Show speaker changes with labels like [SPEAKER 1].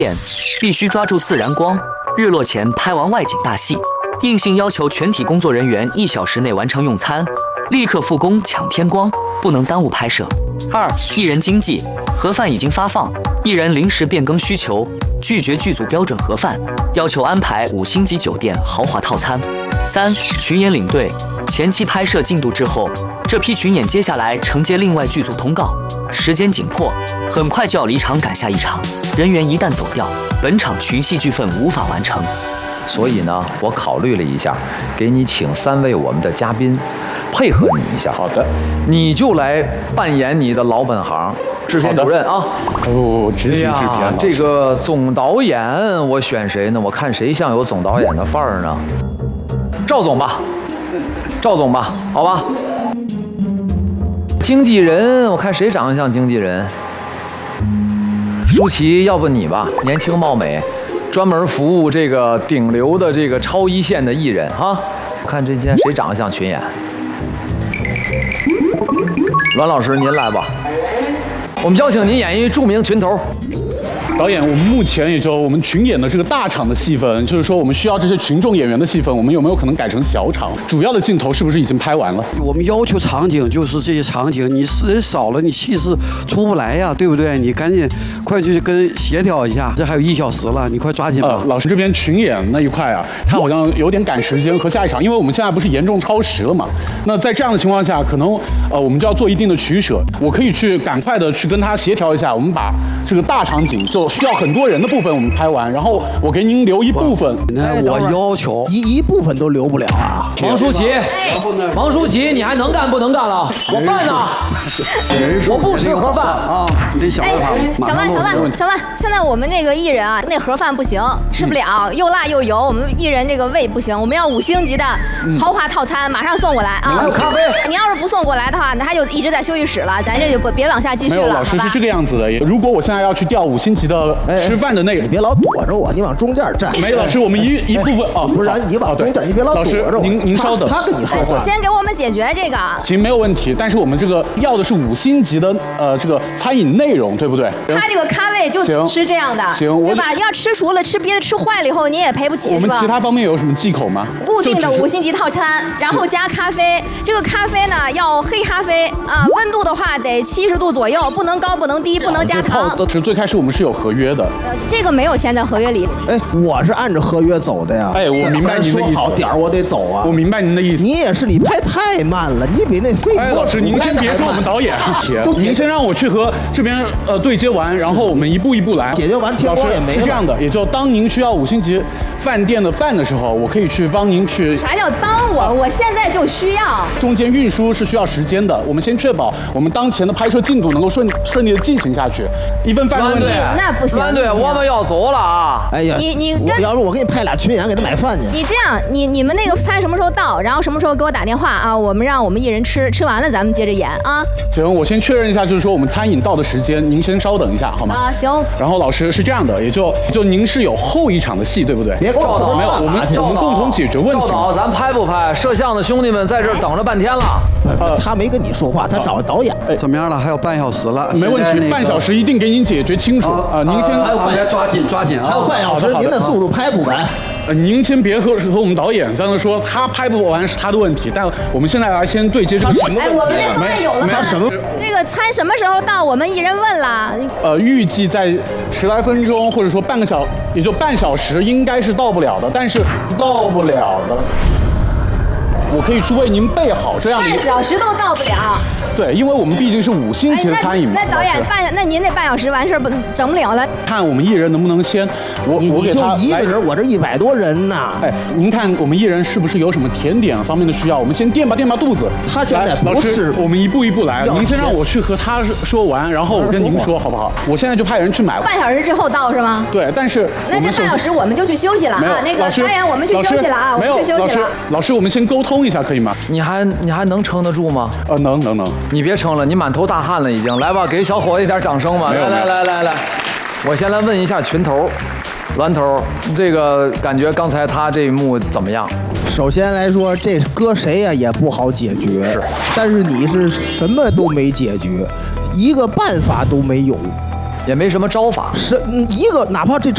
[SPEAKER 1] 必须抓住自然光，日落前拍完外景大戏。硬性要求全体工作人员1小时内完成用餐，立刻复工抢天光，不能耽误拍摄。2、艺人经济，盒饭已经发放，艺人临时变更需求，拒绝剧组标准盒饭，要求安排5星级酒店豪华套餐。3、群演领队，前期拍摄进度滞后，这批群演接下来承接另外剧组通告，时间紧迫，很快就要离场赶下一场，人员一旦走掉，本场群戏剧份无法完成。
[SPEAKER 2] 所以呢，我考虑了一下，给你请3位我们的嘉宾，配合你一下。
[SPEAKER 3] 好的，
[SPEAKER 2] 你就来扮演你的老本行，制片主任啊。
[SPEAKER 3] 哦，执行制片。
[SPEAKER 2] 这个总导演，我选谁呢？我看谁像有总导演的范儿呢？赵总吧，赵总吧，好吧。经纪人，我看谁长得像经纪人？舒淇，要不你吧，年轻貌美。专门服务这个顶流的这个超一线的艺人哈，我看这天谁长得像群演？栾老师您来吧，我们邀请您演绎著名群头。
[SPEAKER 3] 导演，我们目前也就我们群演的这个大场的戏份，就是说我们需要这些群众演员的戏份，我们有没有可能改成小场？主要的镜头是不是已经拍完了？
[SPEAKER 4] 我们要求场景就是这些场景，你人少了，你气势出不来呀，对不对？你赶紧快去跟协调一下，这还有1小时了，你快抓紧吧。
[SPEAKER 3] 老师这边群演那一块啊，他好像有点赶时间和下一场，因为我们现在不是严重超时了嘛。那在这样的情况下，可能我们就要做一定的取舍。我可以去赶快的去跟他协调一下，我们把这个大场景就需要很多人的部分我们拍完，然后我给您留一部分。
[SPEAKER 4] 那我要求
[SPEAKER 5] 一部分都留不了啊。
[SPEAKER 2] 王舒淇，王舒淇，你还能干不能干了？我饭呢？我不吃盒饭
[SPEAKER 4] 啊！你这小
[SPEAKER 6] 小万，现在我们那个艺人啊，那盒饭不行，吃不了，又辣又油，我们艺人这个胃不行，我们要5星级的豪华套餐，马上送过来啊！
[SPEAKER 2] 还有咖啡，
[SPEAKER 6] 你要是不送过来的话，那他就一直在休息室了，咱这就别往下继续了。
[SPEAKER 3] 没有，老师是这个样子的。如果我现在要去调5星级的吃饭的内容，
[SPEAKER 5] 你别老躲着我，你往中间站。
[SPEAKER 3] 没，老师，我们一部分啊，
[SPEAKER 5] 不是，你往中间，你别老躲着我。
[SPEAKER 3] 老师，您稍等，
[SPEAKER 5] 他跟你说话，
[SPEAKER 6] 先给我们解决这个。
[SPEAKER 3] 行，没有问题。但是我们这个要的是5星级的这个餐饮内容，对不对？
[SPEAKER 6] 他这个咖位就是这样的，
[SPEAKER 3] 行，
[SPEAKER 6] 对吧？要吃熟了，吃别的吃坏了以后你也赔不起，是吧？
[SPEAKER 3] 我们其他方面有什么忌口吗？
[SPEAKER 6] 固定的5星级套餐，然后加咖啡。这个咖啡呢要黑咖啡啊，温度的话得70度左右，不能高不能低，不能加糖。
[SPEAKER 3] 是最开始我们是有合约的，
[SPEAKER 6] 这个没有签在合约里。
[SPEAKER 5] 哎，我是按照合约走的呀。
[SPEAKER 3] 哎，我明白您的意思。
[SPEAKER 5] 说好点儿我得走啊。
[SPEAKER 3] 我明白您的意思。
[SPEAKER 5] 你也是，你拍太慢了，你比那费。
[SPEAKER 3] 哎，老师，您先别说我们导演，您先让我去和这边对接完，然后我们一步一步来。
[SPEAKER 5] 解决完天光也没了。
[SPEAKER 3] 是这样的，也就当您需要5星级饭店的饭的时候，我可以去帮您去。
[SPEAKER 6] 啥叫当我现在就需要。
[SPEAKER 3] 中间运输是需要时间的，我们先确保我们当前的拍摄进度能够顺利的进行下去。一份饭的问题，
[SPEAKER 6] 那不行。
[SPEAKER 2] 对，我们要走了啊！
[SPEAKER 5] 哎呀，
[SPEAKER 6] 你
[SPEAKER 5] 要不我给你派俩群演给他买饭去。
[SPEAKER 6] 你这样，你们那个餐什么时候到？然后什么时候给我打电话啊？我们让我们艺人吃完了，咱们接着演啊。
[SPEAKER 3] 行，我先确认一下，就是说我们餐饮到的时间，您先稍等一下好吗？
[SPEAKER 6] 啊，行。
[SPEAKER 3] 然后老师是这样的，也就您是有后一场的戏，对不对？
[SPEAKER 5] 别给我
[SPEAKER 3] 没有，我们共同解决问题。
[SPEAKER 2] 赵导，咱拍不拍？摄像的兄弟们在这儿等了半天了。
[SPEAKER 5] 他没跟你说话，他找导演。
[SPEAKER 4] 怎么样了？还有半小时了。
[SPEAKER 3] 没问题，半小时一定给您解决清楚啊！您先
[SPEAKER 4] 还有大家抓紧啊！
[SPEAKER 5] 还有半小时，您的速度拍不完。
[SPEAKER 3] 您先别和我们导演在那说他拍不完是他的问题，但我们现在来先对接这个。
[SPEAKER 6] 哎，我们那方面有了吗？
[SPEAKER 5] 什么？
[SPEAKER 6] 这个餐什么时候到？我们艺人问了。
[SPEAKER 3] 预计在10来分钟，或者说也就半小时，应该是到不了的。但是到不了的，我可以去为您备好这样的。
[SPEAKER 6] 半小时都到不了。
[SPEAKER 3] 对，因为我们毕竟是5星级的餐饮嘛。
[SPEAKER 6] 那导演那您那半小时完事儿整不了了。
[SPEAKER 3] 看我们艺人能不能先，我给他
[SPEAKER 5] 就一个人，我这100多人呢。
[SPEAKER 3] 哎，您看我们艺人是不是有什么甜点方面的需要？我们先垫吧肚子。
[SPEAKER 5] 他现在不是，
[SPEAKER 3] 我们一步一步来。您先让我去和他说完，然后我跟您说好不好？我现在就派人去买。
[SPEAKER 6] 半小时之后到是吗？
[SPEAKER 3] 对，但是
[SPEAKER 6] 那这半小时我们就去休息了啊。那个导演，我们去休息了啊，我们去休息了。
[SPEAKER 3] 老师，我们先沟通一下可以吗？
[SPEAKER 2] 你还能撑得住吗？
[SPEAKER 3] 能。
[SPEAKER 2] 你别撑了，你满头大汗了已经。来吧，给小伙子一点掌声吧。来，我先来问一下群头，栾头，这个感觉刚才他这一幕怎么样？
[SPEAKER 5] 首先来说，这搁谁呀也不好解决，但是你是什么都没解决，一个办法都没有，
[SPEAKER 2] 也没什么招法，
[SPEAKER 5] 一个哪怕这招。